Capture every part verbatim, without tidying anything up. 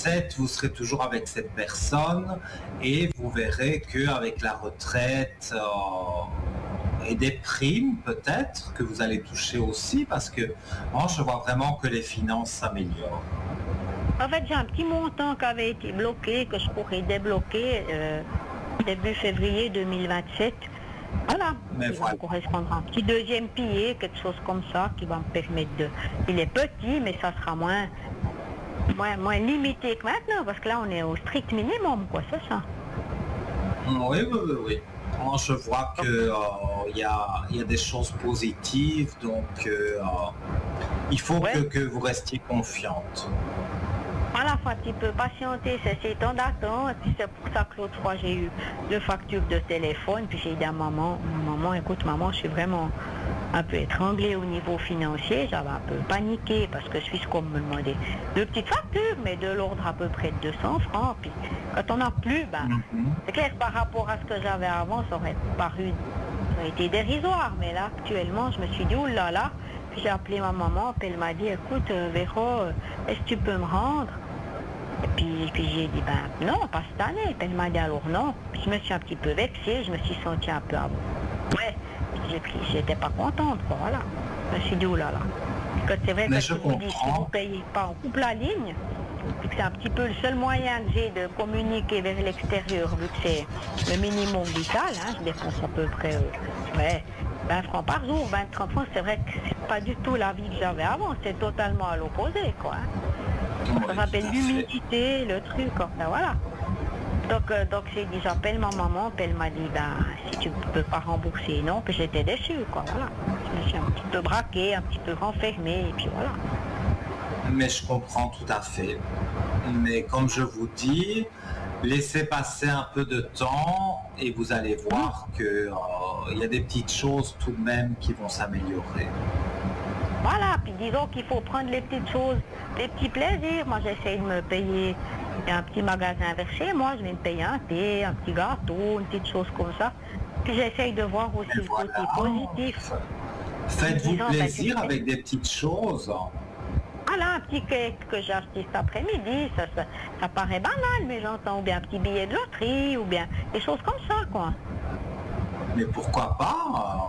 soixante-dix-sept, vous serez toujours avec cette personne et vous verrez qu'avec la retraite euh, et des primes peut-être que vous allez toucher aussi, parce que moi je vois vraiment que les finances s'améliorent. En fait, j'ai un petit montant qui avait été bloqué, que je pourrais débloquer euh, début février deux mille vingt-sept. Voilà, Mais il va voilà. me correspondre à un petit deuxième pilier, quelque chose comme ça, qui va me permettre de... Il est petit, mais ça sera moins, moins, moins limité que maintenant, parce que là, on est au strict minimum, quoi, c'est ça. Oui, oui, oui, oui. Moi, je vois qu'il euh, y, a, y a des choses positives, donc euh, il faut Ouais. que, que vous restiez confiante. Voilà, faut un petit peu patienter, c'est ces temps d'attente, et puis c'est pour ça que l'autre fois j'ai eu deux factures de téléphone, puis j'ai dit à maman, maman, écoute maman, je suis vraiment un peu étranglée au niveau financier, j'avais un peu paniqué parce que Swisscom me demandait deux petites factures, mais de l'ordre à peu près de deux cents francs, puis quand on n'a plus, ben, Mm-hmm. c'est clair par rapport à ce que j'avais avant, ça aurait paru, ça aurait été dérisoire, mais là actuellement je me suis dit, oulala, là, là. Puis j'ai appelé ma maman, puis elle m'a dit, écoute euh, Véro, euh, est-ce que tu peux me rendre? Et puis, puis j'ai dit, ben non, pas cette année. Puis elle m'a dit, alors non. Puis je me suis un petit peu vexée, je me suis sentie un peu... Ouais, j'ai pris, j'étais pas contente, quoi, voilà. Je me suis dit, oh là là. Parce que c'est vrai Mais que je je vous dis, si comprends. vous ne payez pas, on coupe la ligne, puis que c'est un petit peu le seul moyen que j'ai de communiquer vers l'extérieur, vu que c'est le minimum vital, hein, je dépense à peu près euh, ouais, vingt francs par jour, vingt trente francs, c'est vrai que c'est pas du tout la vie que j'avais avant, c'est totalement à l'opposé, quoi. Hein. Oui, Ça s'appelle tout à fait. l'humidité, le truc, enfin voilà. Donc, euh, donc j'ai dit, j'appelle ma maman, puis elle m'a dit, ben, si tu peux pas rembourser, non, puis j'étais déçue, quoi, voilà. Je me suis un petit peu braquée, un petit peu renfermée, et puis voilà. Mais je comprends tout à fait. Mais comme je vous dis, laissez passer un peu de temps et vous allez voir qu'il euh, y a des petites choses tout de même qui vont s'améliorer. Voilà, puis disons qu'il faut prendre les petites choses, les petits plaisirs. Moi, j'essaie de me payer un petit magasin vers chez moi, je vais me payer un thé, un petit gâteau, une petite chose comme ça. Puis j'essaye de voir aussi Et le voilà. côté positif. Faites-vous Disons, plaisir ben, avec des petites choses. Voilà, un petit cake que j'ai acheté cet après-midi, ça, ça, ça paraît banal, mais j'entends, ou bien un petit billet de loterie, ou bien des choses comme ça, quoi. Mais pourquoi pas?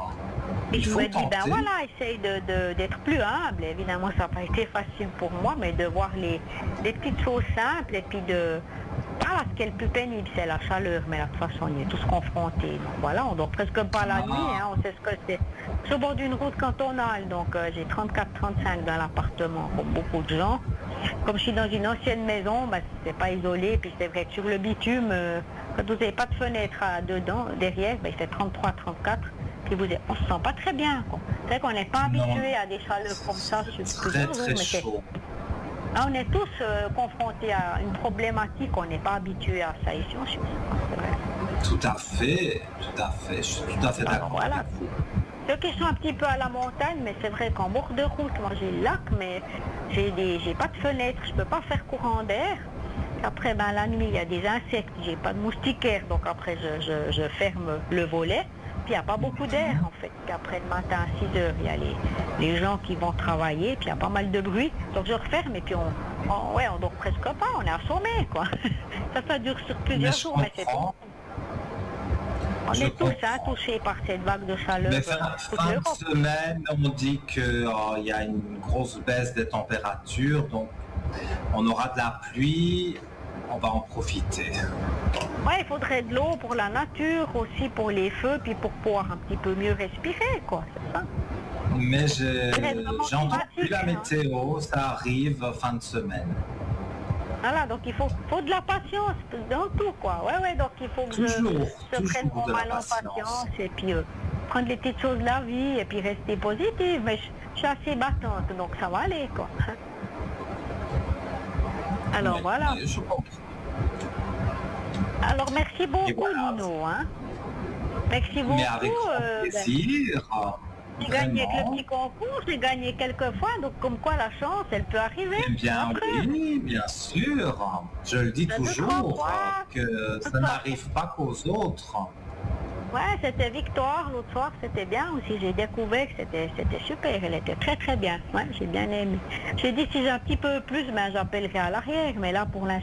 Et Il je faut me dis, ben tenter. voilà, essaye de, de- d'être plus humble. Évidemment, ça n'a pas été facile pour moi, mais de voir les, les petites choses simples, et puis de... Voilà, ce qui est le plus pénible, c'est la chaleur, mais de toute façon, on y est tous confrontés. Donc voilà, on dort presque pas la nuit, hein, on sait ce que c'est. C'est au bord d'une route cantonale, donc euh, j'ai trente-quatre trente-cinq dans l'appartement, comme beaucoup de gens. Comme je suis dans une ancienne maison, ben, c'est pas isolé, puis c'est vrai que sur le bitume, euh, quand vous n'avez pas de fenêtre à, dedans, derrière, ben, il fait trente-trois trente-quatre. Puis vous, on se sent pas très bien, quoi. C'est vrai qu'on n'est pas Non. habitué à des chaleurs comme ça sur Très plusieurs jours, très mais c'est... chaud. Là, on est tous euh, confrontés à une problématique, on n'est pas habitué à ça ici en Suisse. C'est vrai. Tout à fait, tout à fait. Je suis tout à fait Alors d'accord voilà. avec vous. Ceux qui sont un petit peu à la montagne, mais c'est vrai qu'en bord de route, moi j'ai le lac, mais j'ai des, j'ai pas de fenêtre, je peux pas faire courant d'air. Après, ben, la nuit, il y a des insectes, j'ai pas de moustiquaires, donc après je, je, je ferme le volet. Puis il n'y a pas beaucoup d'air en fait. Puis après le matin à six heures, il y a les, les gens qui vont travailler, puis il y a pas mal de bruit. Donc je referme et puis on, on ouais, on dort presque pas, on est assommé quoi. Ça, ça dure sur plusieurs Mais je jours, mais c'est tout. comprends. On Je est tous hein, comprends. touchés par cette vague de chaleur. Mais euh, fin, toute fin de l'Europe. semaine, on dit qu'il y a une grosse baisse des températures, donc on aura de la pluie, on va en profiter. Ouais, il faudrait de l'eau pour la nature, aussi pour les feux, puis pour pouvoir un petit peu mieux respirer, quoi, c'est ça. Mais j'ai C'est vraiment j'ai entendu pratique, la hein. météo, ça arrive fin de semaine. Voilà, donc il faut, faut de la patience dans tout, quoi. Ouais, ouais, donc il faut que Toujours, je, je toujours prenne mon de la mal en patience. patience et puis euh, prendre les petites choses de la vie et puis rester positive. Mais je, je suis assez battante, donc ça va aller, quoi. Alors Mais- voilà. mais je comprends. Alors merci beaucoup, voilà. Nino. Hein. Merci beaucoup. Mais avec grand euh, ben, plaisir. j'ai gagné avec le Vraiment. petit concours, j'ai gagné quelques fois, donc comme quoi la chance, elle peut arriver. Eh bien Après. oui, bien sûr. Je le dis Ça te toujours, croit, que ça n'arrive pas qu'aux autres. Ouais, c'était Victoire l'autre soir, c'était bien aussi. J'ai découvert que c'était, c'était super, elle était très très bien. Ouais, j'ai bien aimé. J'ai dit si j'ai un petit peu plus, ben j'appellerai à l'arrière, mais là pour l'instant.